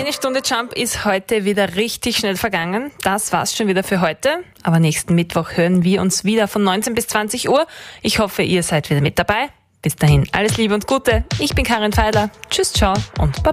Eine Stunde Jump ist heute wieder richtig schnell vergangen. Das war's schon wieder für heute. Aber nächsten Mittwoch hören wir uns wieder von 19 bis 20 Uhr. Ich hoffe, ihr seid wieder mit dabei. Bis dahin alles Liebe und Gute. Ich bin Karin Feiler. Tschüss, ciao und baba.